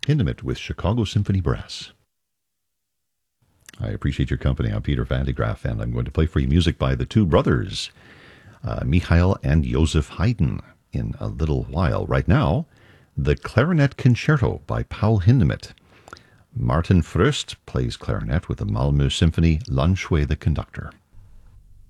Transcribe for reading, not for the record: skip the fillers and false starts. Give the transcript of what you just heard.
Hindemith with Chicago Symphony Brass. I appreciate your company. I'm Peter Van de Graaff, and I'm going to play for you music by the two brothers, Michael and Joseph Haydn, in a little while. Right now, the Clarinet Concerto by Paul Hindemith. Martin Fröst plays clarinet with the Malmö Symphony, Landsjö the conductor.